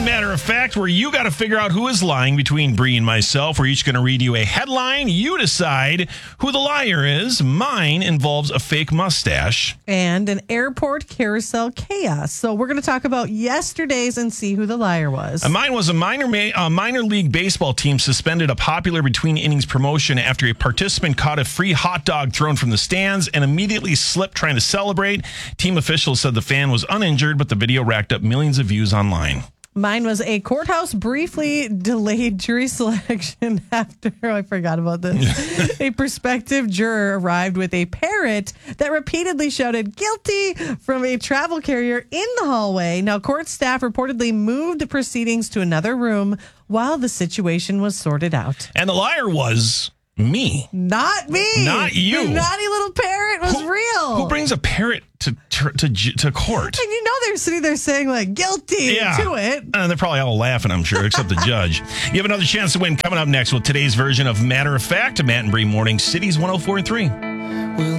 Matter of fact, where you got to figure out who is lying between Bree and myself. We're each going to read you a headline. You decide who the liar is. Mine involves a fake mustache. And an airport carousel chaos. So we're going to talk about yesterday's and see who the liar was. Mine was a minor league baseball team suspended a popular between innings promotion after a participant caught a free hot dog thrown from the stands and immediately slipped trying to celebrate. Team officials said the fan was uninjured, but the video racked up millions of views online. Mine was a courthouse briefly delayed jury selection after, I forgot about this. A prospective juror arrived with a parrot that repeatedly shouted guilty from a travel carrier in the hallway. Now, court staff reportedly moved the proceedings to another room while the situation was sorted out. And the liar was me. Not me. Not you. The naughty little parrot was real. Who brings a parrot to court? And you know they're sitting there saying, like, guilty to it. And they're probably all laughing, I'm sure, except the judge. You have another chance to win coming up next with today's version of Matter of Fact. Matt and Bree Morning, Cities 104.3.